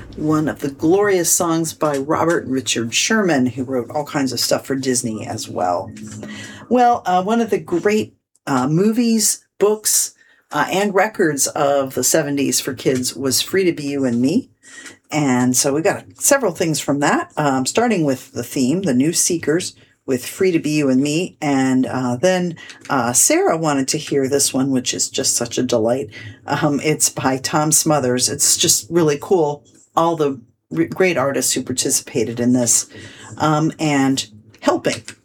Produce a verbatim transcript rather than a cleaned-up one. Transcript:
one of the glorious songs by Robert Richard Sherman, who wrote all kinds of stuff for Disney as well. Well, uh, one of the great uh, movies, books, uh, and records of the seventies for kids was Free to Be You and Me. And so we got several things from that, um, starting with the theme, The New Seekers, with Free to Be You and Me. And uh, then uh, Sarah wanted to hear this one, which is just such a delight. Um, it's by Tom Smothers. It's just really cool. All the r- great artists who participated in this um, and helping